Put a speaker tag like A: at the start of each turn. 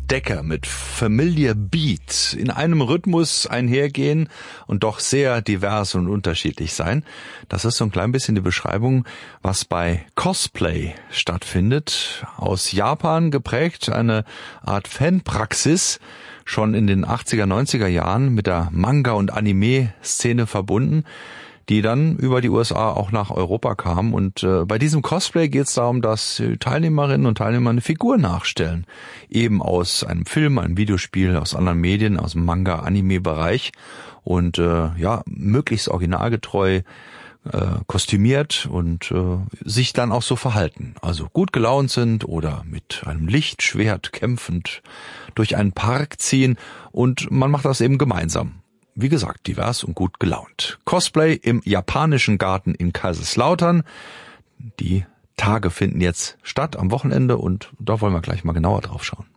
A: Decker mit Familiar Beat in einem Rhythmus einhergehen und doch sehr divers und unterschiedlich sein. Das ist so ein klein bisschen die Beschreibung, was bei Cosplay stattfindet. Aus Japan geprägt, eine Art Fanpraxis, schon in den 80er, 90er Jahren mit der Manga- und Anime-Szene verbunden, die dann über die USA auch nach Europa kam. Und bei diesem Cosplay geht es darum, dass Teilnehmerinnen und Teilnehmer eine Figur nachstellen. Eben aus einem Film, einem Videospiel, aus anderen Medien, aus dem Manga-Anime-Bereich. Und möglichst originalgetreu kostümiert und sich dann auch so verhalten. Also gut gelaunt sind oder mit einem Lichtschwert kämpfend durch einen Park ziehen. Und man macht das eben gemeinsam. Wie gesagt, divers und gut gelaunt. Cosplay im japanischen Garten in Kaiserslautern. Die Tage finden jetzt statt am Wochenende und da wollen wir gleich mal genauer drauf schauen.